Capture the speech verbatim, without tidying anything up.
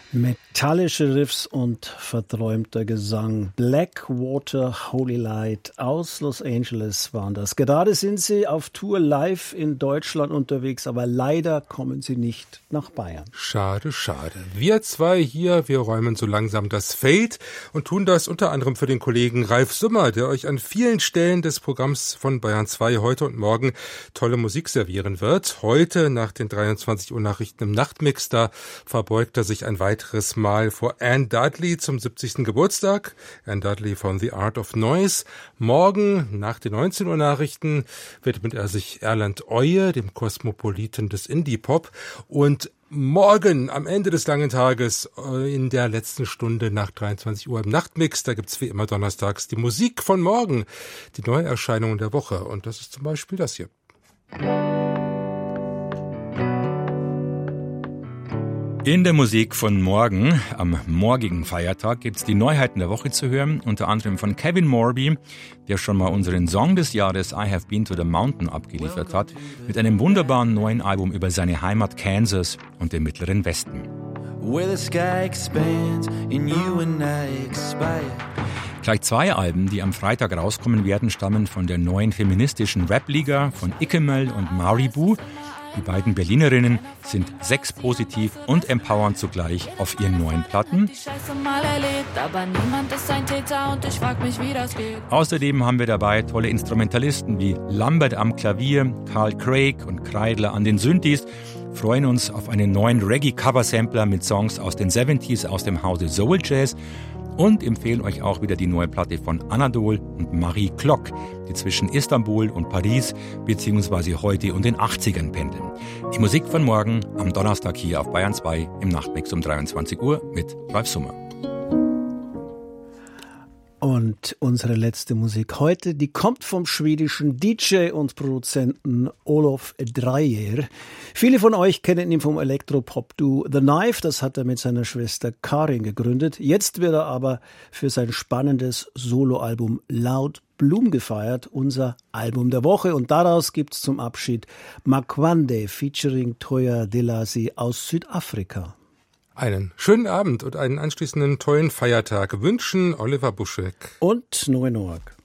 Metallische Riffs und verträumter Gesang. Blackwater Holy Light aus Los Angeles waren das. Gerade sind sie auf Tour live in Deutschland unterwegs, aber leider kommen sie nicht nach Bayern. Schade, schade. Wir zwei hier, wir räumen so langsam das Feld und tun das unter anderem für den Kollegen Ralf Summer, der euch an vielen Stellen des Programms von Bayern zwei heute und morgen tolle Musik servieren wird. Heute nach den dreiundzwanzig Uhr Nachrichten im Nachtmix, da verbeugt er sich ein weiteres Mal vor Anne Dudley zum siebzigsten Geburtstag. Anne Dudley von The Art of Noise. Morgen nach den neunzehn Uhr Nachrichten widmet er sich Erland Oye, dem Kosmopoliten des Indie-Pop. Und morgen am Ende des langen Tages in der letzten Stunde nach dreiundzwanzig Uhr im Nachtmix, da gibt's wie immer donnerstags die Musik von morgen, die Neuerscheinungen der Woche. Und das ist zum Beispiel das hier. In der Musik von morgen, am morgigen Feiertag, gibt's die Neuheiten der Woche zu hören, unter anderem von Kevin Morby, der schon mal unseren Song des Jahres I Have Been to the Mountain abgeliefert hat, mit einem wunderbaren neuen Album über seine Heimat Kansas und den Mittleren Westen. Gleich zwei Alben, die am Freitag rauskommen werden, stammen von der neuen feministischen Rap-Liga von Ikemel und Maribu. Die beiden Berlinerinnen sind sexpositiv und empowernd zugleich auf ihren neuen Platten. Außerdem haben wir dabei tolle Instrumentalisten wie Lambert am Klavier, Carl Craig und Kreidler an den Synthes, freuen uns auf einen neuen Reggae-Cover-Sampler mit Songs aus den siebziger aus dem Hause Soul Jazz und empfehlen euch auch wieder die neue Platte von Anadol und Marie Klock, die zwischen Istanbul und Paris bzw. heute und den achtzigern pendeln. Die Musik von morgen am Donnerstag hier auf Bayern zwei im Nachtmix um dreiundzwanzig Uhr mit Ralf Summer. Und unsere letzte Musik heute, die kommt vom schwedischen D J und Produzenten Olof Dreyer. Viele von euch kennen ihn vom Elektropop-Duo The Knife, das hat er mit seiner Schwester Karin gegründet. Jetzt wird er aber für sein spannendes Soloalbum Loud Bloom gefeiert, unser Album der Woche. Und daraus gibt's zum Abschied Makwande featuring Toya Delasi aus Südafrika. Einen schönen Abend und einen anschließenden tollen Feiertag wünschen Oliver Buschek und Noe Noack.